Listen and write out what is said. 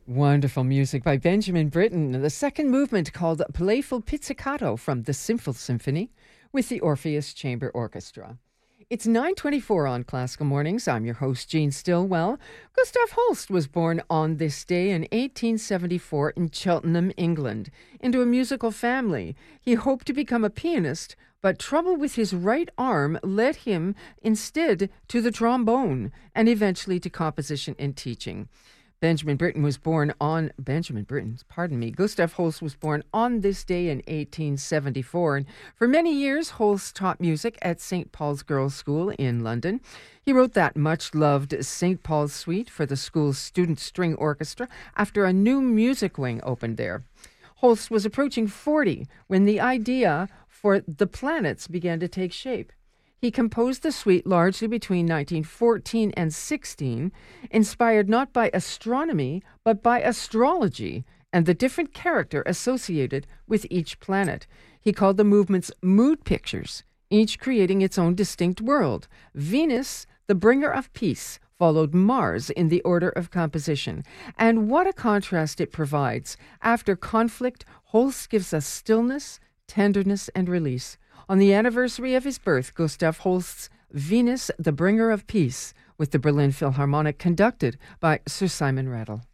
Wonderful music by Benjamin Britten. The second movement called Playful Pizzicato from the Simple Symphony with the Orpheus Chamber Orchestra. It's 9:24 on Classical Mornings. I'm your host, Jean Stillwell. Gustav Holst was born on this day in 1874 in Cheltenham, England, into a musical family. He hoped to become a pianist, but trouble with his right arm led him instead to the trombone and eventually to composition and teaching. Gustav Holst was born on this day in 1874, and for many years, Holst taught music at St. Paul's Girls' School in London. He wrote that much-loved St. Paul's Suite for the school's student string orchestra after a new music wing opened there. Holst was approaching 40 when the idea for The Planets began to take shape. He composed the suite largely between 1914 and 16, inspired not by astronomy, but by astrology and the different character associated with each planet. He called the movements mood pictures, each creating its own distinct world. Venus, the bringer of peace, followed Mars in the order of composition. And what a contrast it provides. After conflict, Holst gives us stillness, tenderness, and release. On the anniversary of his birth, Gustav Holst's Venus, the Bringer of Peace, with the Berlin Philharmonic, conducted by Sir Simon Rattle.